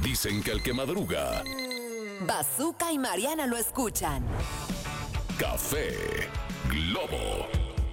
Dicen que el que madruga, Bazooka y Mariana lo escuchan. Café Globo.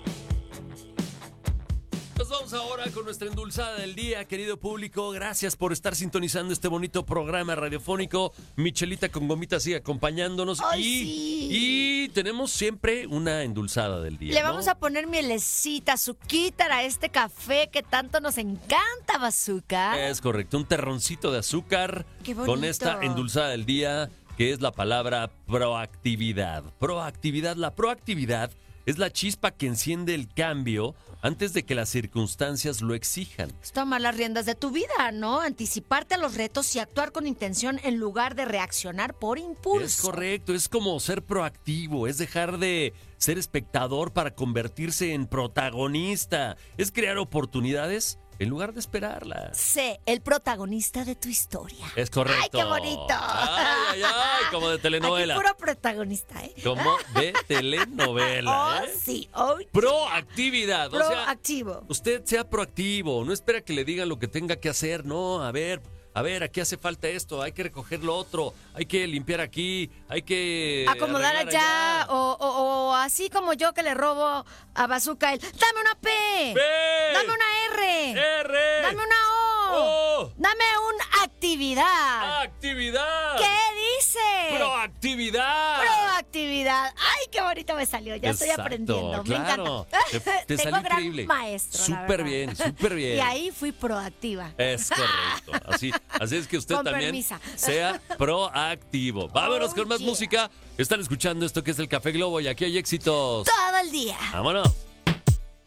Nos vamos ahora con nuestra endulzada del día, querido público. Gracias por estar sintonizando este bonito programa radiofónico. Michelita con gomitas sigue acompañándonos. ¡Ay, y, sí! y tenemos siempre una endulzada del día. Le ¿no? vamos a poner mielecita, azúcar a este café que tanto nos encanta, Bazooka. Es correcto, un terroncito de azúcar. ¡Qué bonito! Con esta endulzada del día, que es la palabra proactividad. Proactividad, la proactividad es la chispa que enciende el cambio antes de que las circunstancias lo exijan. Es tomar las riendas de tu vida, ¿no? Anticiparte a los retos y actuar con intención en lugar de reaccionar por impulso. Es correcto, es como ser proactivo, es dejar de ser espectador para convertirse en protagonista, es crear oportunidades en lugar de esperarlas. Sé el protagonista de tu historia. Es correcto. ¡Ay, qué bonito! Ay, como de telenovela. Aquí puro protagonista, ¿eh? Como de telenovela, Oh, ¿eh? sí. Oh, Proactividad, o sea, proactivo. usted sea proactivo, no espera que le digan lo que tenga que hacer, no, a ver, aquí hace falta esto, hay que recoger lo otro, hay que limpiar aquí, hay que Acomodar arreglar allá, o así como yo que le robo a Bazooka el dame una P, ¡P! dame una R, R, dame una O, dame una actividad. actividad, ¿Qué dice? proactividad. Proactividad. Ay, qué bonito me salió. Ya estoy Exacto, aprendiendo. claro. Me encanta. Te Tengo salió gran increíble. maestro. la Súper verdad. bien, súper bien. Y ahí fui proactiva. Es correcto. Así es que usted Con también permisa. sea proactivo. Vámonos Oh, con más yeah. música. Están escuchando esto que es el Café Globo y aquí hay éxitos. Todo el día. Vámonos.